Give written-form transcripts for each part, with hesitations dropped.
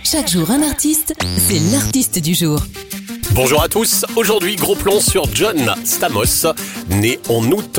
Chaque jour un artiste, c'est l'artiste du jour. Bonjour à tous, aujourd'hui gros plan sur John Stamos, né en août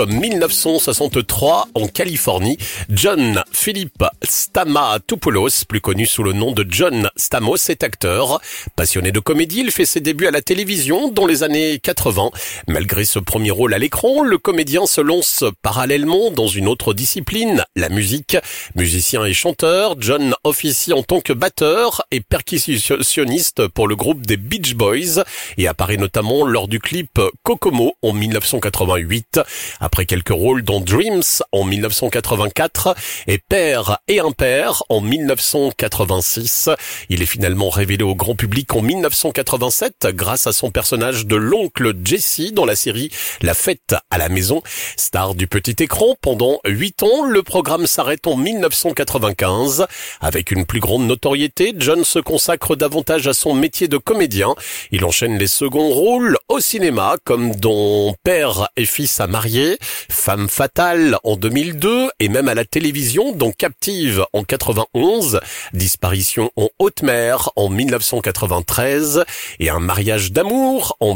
1963 en Californie. John Philip Stamatopoulos, plus connu sous le nom de John Stamos, est acteur. Passionné de comédie, il fait ses débuts à la télévision dans les années 80. Malgré ce premier rôle à l'écran, le comédien se lance parallèlement dans une autre discipline, la musique. Musicien et chanteur, John officie en tant que batteur et percussionniste pour le groupe des Beach Boys et apparaît notamment lors du clip Kokomo en 1988. Après quelques rôles dans Dreams en 1984 et Père et Impair en 1986, il est finalement révélé au grand public en 1987 grâce à son personnage de l'oncle Jesse dans la série La Fête à la Maison. Star du petit écran pendant 8 ans, le programme s'arrête en 1995. Avec une plus grande notoriété, John se consacre davantage à son métier de comédien. Il enchaîne les seconds rôles au cinéma comme dans Père et fils à marier, Femme fatale en 2002 et même à la télévision dans Captive en 91, Disparition en haute mer en 1993 et Un mariage d'amour en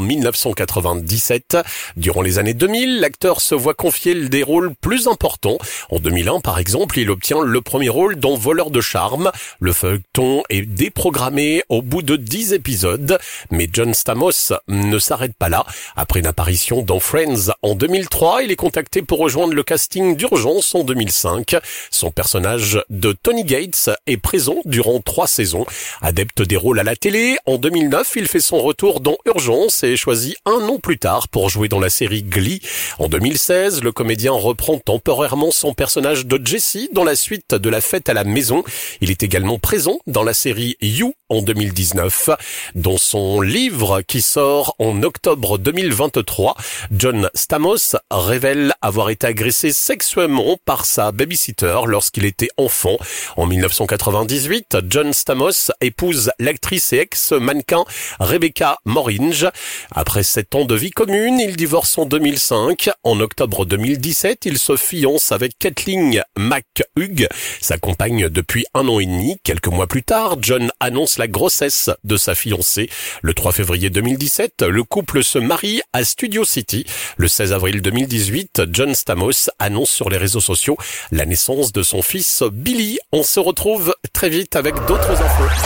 1997. Durant les années 2000, l'acteur se voit confier des rôles plus importants. En 2001 par exemple, il obtient le premier rôle dans Voleur de charme. Le feuilleton est déprogrammé au bout de 10 épisodes, mais John Stamos ne s'arrête pas là. Après une apparition dans Friends en 2003, il est contacté pour rejoindre le casting d'Urgence en 2005. Son personnage de Tony Gates est présent durant 3 saisons. Adepte des rôles à la télé, en 2009, il fait son retour dans Urgence et est choisi un an plus tard pour jouer dans la série Glee. En 2016, le comédien reprend temporairement son personnage de Jesse dans la suite de La Fête à la Maison. Il est également présent dans la série You en 2019. Dans son livre qui sort en octobre 2023, John Stamos révèle avoir été agressé sexuellement par sa babysitter lorsqu'il était enfant. En 1998, John Stamos épouse l'actrice et ex-mannequin Rebecca Moringe. Après 7 ans de vie commune, il divorce en 2005. En octobre 2017, il se fiance avec Kathleen McHugh, sa compagne depuis 1 an et demi. Quelques mois plus tard, John annonce la grossesse de sa fiancée. Le 3 février 2017, le couple se marie à Studio City. Le 16 avril 2018, John Stamos annonce sur les réseaux sociaux la naissance de son fils Billy. On se retrouve très vite avec d'autres infos.